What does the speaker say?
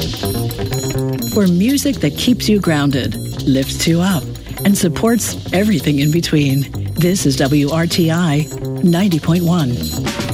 For music that keeps you grounded, lifts you up, and supports everything in between. This is WRTI 90.1.